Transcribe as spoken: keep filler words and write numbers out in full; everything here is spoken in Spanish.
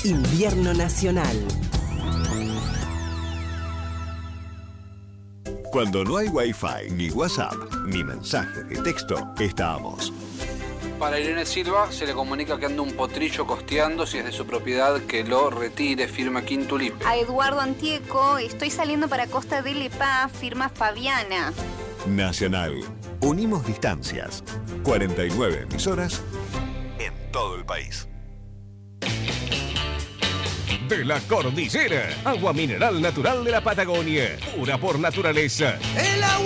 Invierno Nacional. Cuando no hay Wi-Fi, ni WhatsApp, ni mensaje de texto, estamos. Para Irene Silva se le comunica que anda un potrillo costeando, si es de su propiedad que lo retire, firma Quintulip. A Eduardo Antieco, estoy saliendo para Costa del Epá, firma Fabiana. Nacional. Unimos distancias. cuarenta y nueve emisoras en todo el país. De la Cordillera, agua mineral natural de la Patagonia, pura por naturaleza. El agua